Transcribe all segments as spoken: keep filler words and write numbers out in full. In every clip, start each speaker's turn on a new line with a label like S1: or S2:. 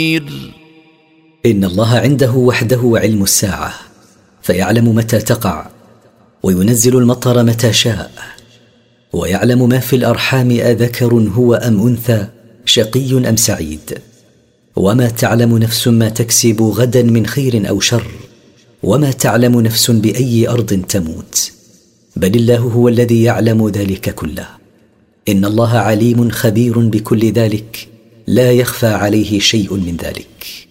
S1: إن الله عنده وحده علم الساعة، فيعلم متى تقع، وينزل المطر متى شاء، ويعلم ما في الأرحام أذكر هو أم أنثى، شقي أم سعيد. وما تعلم نفس ما تكسب غدا من خير أو شر، وما تعلم نفس بأي أرض تموت، بل الله هو الذي يعلم ذلك كله. إن الله عليم خبير بكل ذلك، لا يخفى عليه شيء من ذلك.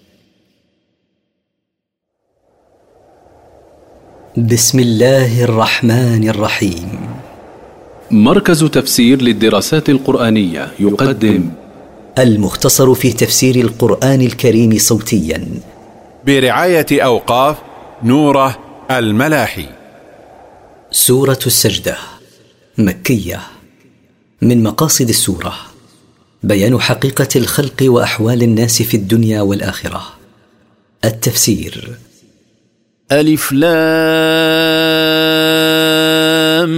S1: بسم الله الرحمن الرحيم.
S2: مركز تفسير للدراسات القرآنية يقدم
S1: المختصر في تفسير القرآن الكريم صوتيا
S3: برعاية أوقاف نوره الملاحي.
S1: سورة السجدة مكية. من مقاصد السورة بيان حقيقة الخلق وأحوال الناس في الدنيا والآخرة. التفسير:
S4: ألف لام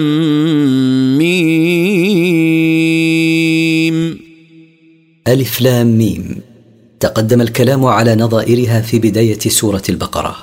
S4: ميم.
S1: ألف لام ميم. تقدم الكلام على نظائرها في بداية سورة البقرة.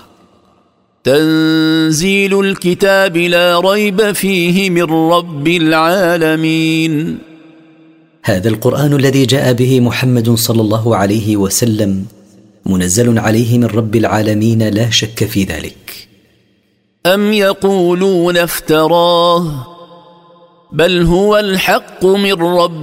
S4: تنزيل الكتاب لا ريب فيه من رب العالمين.
S1: هذا القرآن الذي جاء به محمد صلى الله عليه وسلم منزل عليه من رب العالمين، لا شك في ذلك.
S4: أم يقولون افتراه بل هو الحق من رب